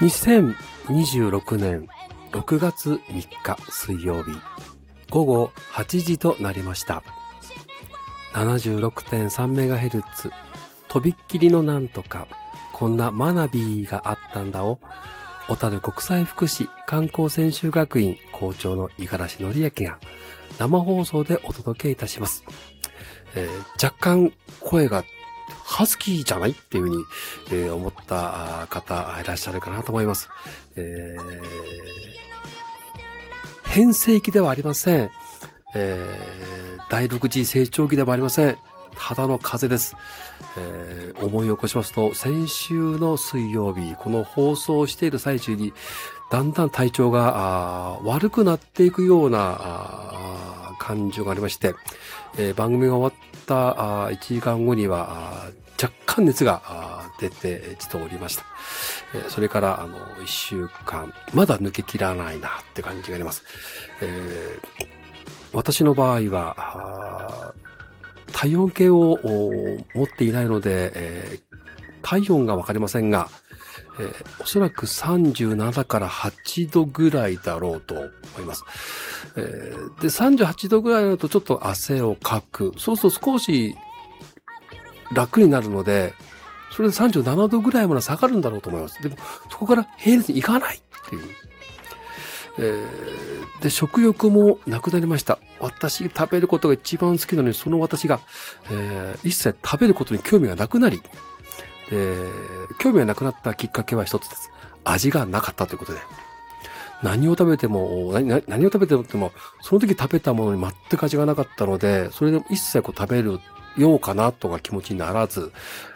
2026年6月3日水曜日午後8時となりました。 76.3MHz とびっきりのなんとかこんな学びがあったんだを小樽国際福祉観光専修学院校長の五十嵐則明が生放送でお届けいたします。若干声がハスキーじゃないっていうふうに、思った方いらっしゃるかなと思います。変声期ではありません。第6次成長期ではありません。ただの風邪です。思い起こしますと、先週の水曜日、この放送をしている最中に、だんだん体調が悪くなっていくような感情がありまして、番組が終わった1時間後には若干熱が出てきておりました。それから1週間、まだ抜けきらないなって感じがあります。私の場合は、体温計を持っていないので、体温がわかりませんが、おそらく37から8度ぐらいだろうと思います。で、38度ぐらいだとちょっと汗をかく。そうすると少し楽になるので、それで37度ぐらいまで下がるんだろうと思います。でも、そこから平熱に行かないっていう。で、食欲もなくなりました。私食べることが一番好きなのに、その私が、一切食べることに興味がなくなり、興味がなくなったきっかけは一つです。味がなかったということで。何を食べても、その時食べたものに全く味がなかったので、それで一切食べるようかなとか気持ちにならず、